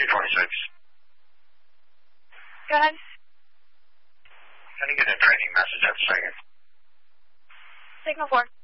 226. Go ahead. Can you get a training message at a second? Signal 4.